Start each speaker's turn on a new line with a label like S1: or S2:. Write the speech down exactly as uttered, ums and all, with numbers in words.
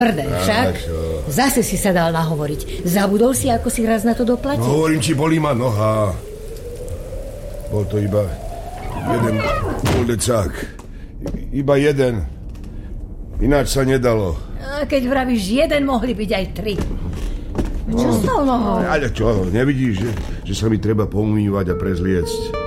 S1: Tvrdé však. Zase si sa dal nahovoriť. Zabudol si, ako si raz na to doplatil?
S2: No hovorím ti, bolí ma noha. Bol to iba jeden puldecák. Iba jeden. Ináč sa nedalo.
S1: A keď vravíš jeden, mohli byť aj tri. Čo s tou nohou?
S2: Ale čo, nevidíš, že, že sa mi treba poumývať a prezliecť?